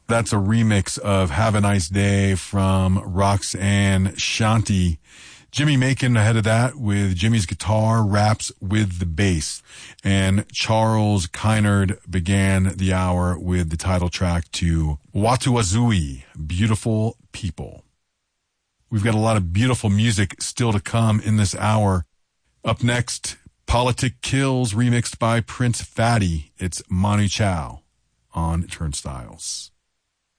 That's a remix of Have a Nice Day from Roxanne Shanti. Jimmy Macon ahead of that with Jimmy's Guitar Raps with the Bass. And Charles Kynard began the hour with the title track to Watu Wazui, Beautiful People. We've got a lot of beautiful music still to come in this hour. Up next, Politic Kills remixed by Prince Fatty. It's Manu Chao on Turnstiles.